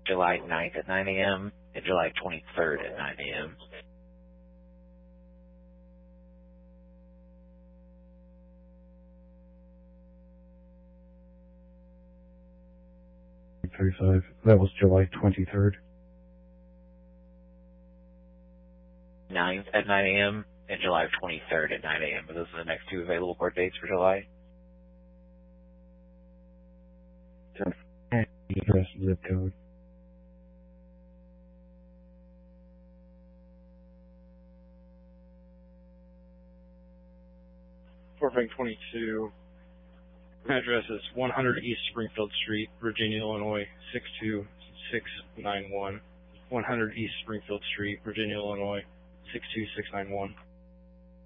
July 9th at 9 a.m. and July 23rd at 9 a.m. That was July 23rd. 9th at 9 a.m. and July 23rd at 9 a.m. Those are the next two available court dates for July. Address, zip code. Fort Bank 22. Address is 100 East Springfield Street, Virginia, Illinois, 62691. 100 East Springfield Street, Virginia, Illinois, 62691.